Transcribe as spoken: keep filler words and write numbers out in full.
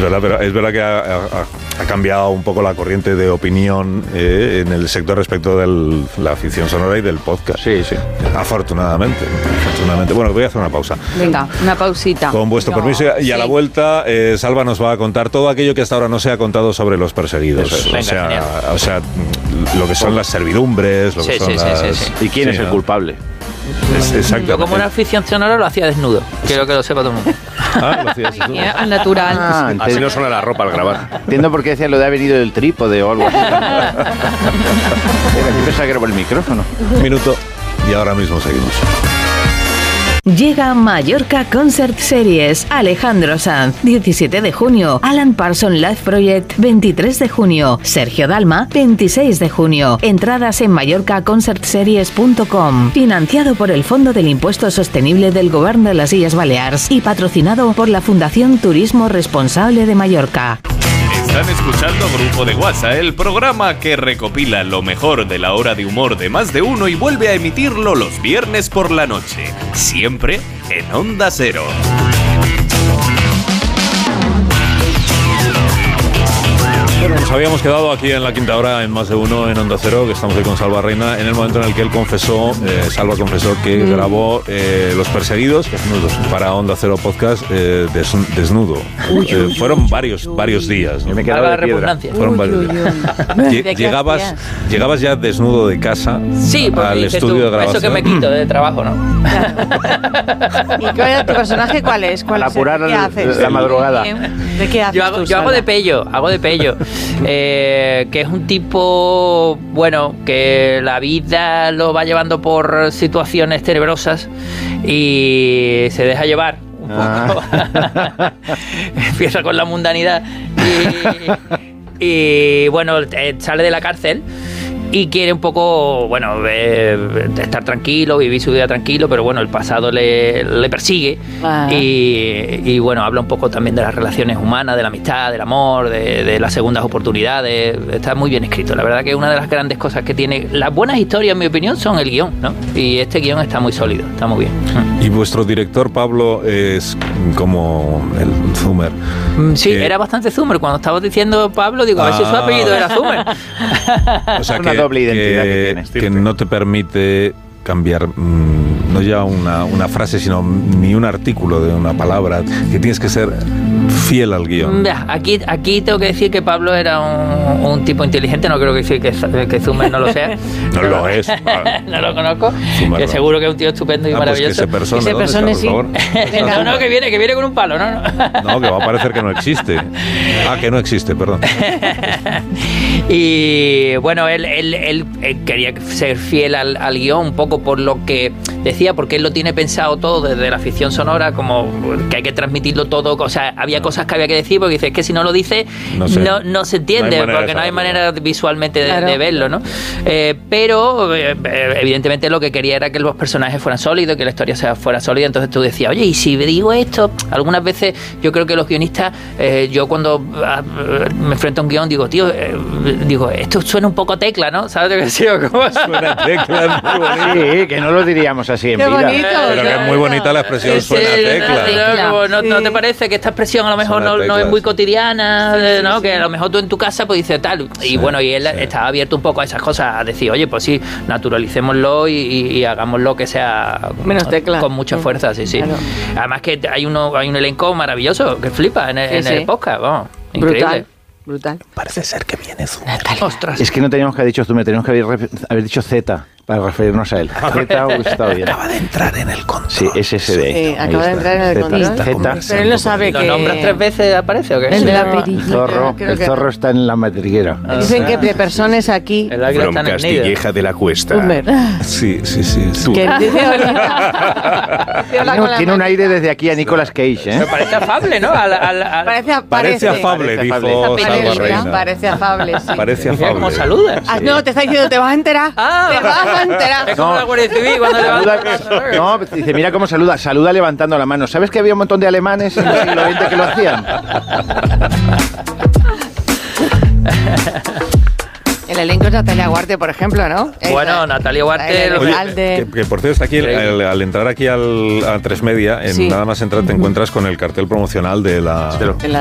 verdad, pero es verdad que ha, ha, ha cambiado un poco la corriente de opinión eh, en el sector respecto de la ficción sonora y del podcast. Sí, sí. Afortunadamente, afortunadamente. Bueno, voy a hacer una pausa. Venga, una pausita. Con vuestro no, permiso, y sí. a la vuelta, eh, Salva nos va a contar todo aquello que hasta ahora no se ha contado sobre los perseguidos. Eso es. O, Venga, sea, o sea, lo que son las servidumbres, lo sí, que son sí, las... Sí, sí, sí. ¿Y quién sí, es el ¿no? culpable? Es, Yo como una afición sonora lo hacía desnudo. Quiero que lo sepa todo el mundo. Ah, lo hacías desnudo. Al natural. Ah, así no suena la ropa al grabar. Entiendo por qué decía lo de haber venido del trípode o algo así. Yo pensaba que era por el micrófono. Un minuto y ahora mismo seguimos. Llega Mallorca Concert Series. Alejandro Sanz, diecisiete de junio. Alan Parsons Live Project, veintitrés de junio. Sergio Dalma, veintiséis de junio. Entradas en mallorca concert series punto com. Financiado por el Fondo del Impuesto Sostenible del Govern de las Illes Balears y patrocinado por la Fundación Turismo Responsable de Mallorca. Están escuchando Grupo de WhatsApp, el programa que recopila lo mejor de la hora de humor de Más de Uno y vuelve a emitirlo los viernes por la noche, siempre en Onda Cero. Bueno, nos habíamos quedado aquí en la quinta hora en Más de Uno en Onda Cero, que estamos hoy con Salva Reina, en el momento en el que él confesó, eh, Salva confesó que mm. grabó eh, Los Perseguidos desnudos para Onda Cero Podcast eh, des, desnudo. Uy, eh, uy, fueron uy, varios uy, varios días. ¿no? Me quedaba de piedra. Fueron varios uy, días. Ll- llegabas, llegabas ya desnudo de casa sí, al estudio tú, de grabación. Eso que me quito de trabajo, ¿no? ¿Y cuál es tu personaje? ¿Cuál es? ¿Cuál Para es apurar ¿Qué haces? la madrugada. ¿De qué haces? Yo hago, tú, yo hago de pello, hago de pello. Eh, que es un tipo, bueno, que la vida lo va llevando por situaciones tenebrosas y se deja llevar un poco. Ah. Empieza con la mundanidad y, y bueno, eh, sale de la cárcel y quiere un poco, bueno, eh, estar tranquilo, vivir su vida tranquilo, pero bueno, el pasado le, le persigue. Ah. y, y bueno, habla un poco también de las relaciones humanas, de la amistad, del amor, de, de las segundas oportunidades. Está muy bien escrito. La verdad que una de las grandes cosas que tiene las buenas historias, en mi opinión, son el guión, ¿no? Y este guión está muy sólido, está muy bien. ¿Y vuestro director, Pablo, es como el Zumer? Sí, eh, era bastante Zumer. Cuando estabas diciendo Pablo, digo, ah. a ver si su apellido era Zumer. O sea, que doble identidad que, que tienes. Que no te permite cambiar mmm, no ya una, una frase, sino ni un artículo de una palabra, que tienes que ser fiel al guión. Aquí, aquí tengo que decir que Pablo era un, un tipo inteligente, no creo que decir que, que Zumer no lo sea. No lo es. No lo conozco. Zumer que no. Seguro que es un tío estupendo y ah, maravilloso. Pues que se persone, que se persone, sí. Por no, no, que viene, que viene con un palo, no, no. No, que va a parecer que no existe. Ah, que no existe, perdón. Y bueno, él, él, él, él quería ser fiel al, al guión, un poco por lo que decía, porque él lo tiene pensado todo desde la ficción sonora, como que hay que transmitirlo todo, o sea, había no. cosas que había que decir, porque dice, es que si no lo dice, no, sé. no, no se entiende, no porque no hay manera visualmente de, claro. de verlo, ¿no? Eh, pero, eh, evidentemente, lo que quería era que los personajes fueran sólidos, que la historia sea, fuera sólida, entonces tú decías, oye, y si digo esto, algunas veces yo creo que los guionistas, eh, yo cuando uh, me enfrento a un guión, digo, tío, eh, digo, esto suena un poco Tecla, ¿no? ¿Sabes lo que decía? ¿Cómo suena Tecla? Sí, que no lo diríamos así en Qué vida. Bonito, pero que es muy bonita la expresión, sí, suena sí, Tecla. tecla. No, no, sí. ¿No te parece que esta expresión a lo mejor no, no es muy cotidiana? Sí, sí, ¿no? Sí. Que a lo mejor tú en tu casa pues dices tal. Y sí, bueno, y él sí. estaba abierto un poco a esas cosas, a decir, oye, pues sí, naturalicémoslo y, y, y hagámoslo que sea menos Tecla. Con mucha fuerza, sí, sí. Claro. Además que hay, uno, hay un elenco maravilloso que flipa en el, sí, en el sí. podcast, vamos, increíble. Brutal. Brutal. Parece ser que viene Zumer. Ostras. Es que no teníamos que haber dicho Zumer, teníamos que haber, haber dicho Z para referirnos a él. Z hubiese estado bien. Acaba de entrar en el control. Sí, es ese de ahí. Sí, acaba de entrar en el control. Z. Pero él no sabe ¿Lo que... ¿Lo nombras tres veces aparece o qué? El, de la el zorro, el zorro está en la madriguera. Ah, Dicen que de personas aquí... From Castilleja de la Cuesta. Zumer. Sí, sí, sí. sí. Que dice no, tiene un aire desde aquí a Nicolas Cage, ¿eh? Me parece afable, ¿no? Al, al, al... Parece, parece, parece afable, parece dijo afable. Salva Reina. Parece afable, sí. Parece afable. ¿Cómo saludas? Ah, no, te está diciendo, te vas a enterar. Ah, te vas a enterar. Es como no. la Guardia Civil cuando levanta. No, dice, mira cómo saluda. Saluda levantando la mano. ¿Sabes que había un montón de alemanes en el siglo veinte que lo hacían? El elenco es Natalia Huarte, por ejemplo, ¿no? Bueno, Natalia Huarte... Oye, que, que por cierto, está aquí, al, al entrar aquí al, a Tres Media, en sí. nada más entrar te encuentras con el cartel promocional de la... De la